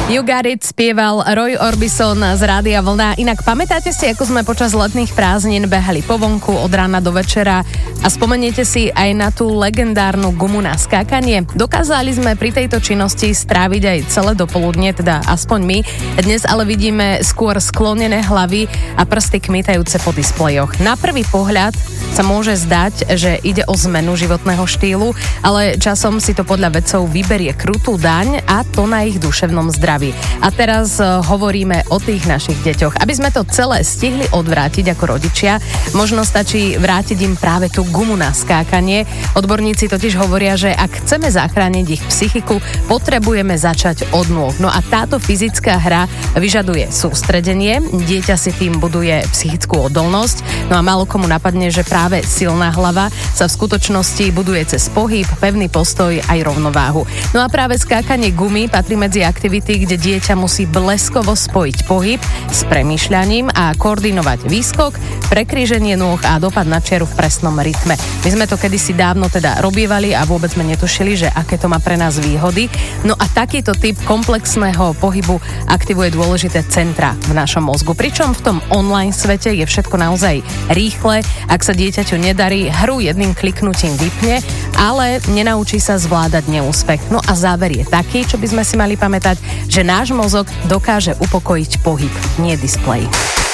You Got It spieval Roy Orbison z Rádia Vlna. Inak pamätáte si, ako sme počas letných prázdnin behali po vonku od rána do večera a spomeniete si aj na tú legendárnu gumu na skákanie? Dokázali sme pri tejto činnosti stráviť aj celé dopoludne, teda aspoň my. Dnes ale vidíme skôr sklonené hlavy a prsty kmitajúce po displejoch. Na prvý pohľad sa môže zdať, že ide o zmenu životného štýlu, ale časom si to podľa vedcov vyberie krutú daň a to na ich duševnom zdraví. A teraz hovoríme o tých našich deťoch. Aby sme to celé stihli odvrátiť ako rodičia, možno stačí vrátiť im práve tú gumu na skákanie. Odborníci totiž hovoria, že ak chceme zachrániť ich psychiku, potrebujeme začať od nôh. No a táto fyzická hra vyžaduje sústredenie, dieťa si tým buduje psychickú odolnosť, no a málo komu napadne, že práve silná hlava sa v skutočnosti buduje cez pohyb, pevný postoj aj rovnováhu. No a práve skákanie gumy patrí medzi aktivity, kde dieťa musí bleskovo spojiť pohyb s premýšľaním a koordinovať výskok, prekríženie nôh a dopad na čiaru v presnom rytme. My sme to kedysi dávno teda robievali a vôbec sme netušili, že aké to má pre nás výhody. No a takýto typ komplexného pohybu aktivuje dôležité centra v našom mozgu. Pričom v tom online svete je všetko naozaj rýchle. Ak sa dieťaťu nedarí, hru jedným kliknutím vypne, ale nenaučí sa zvládať neúspech. No a záver je taký, čo by sme si mali pamätať, že náš mozog dokáže upokojiť pohyb, nie displej.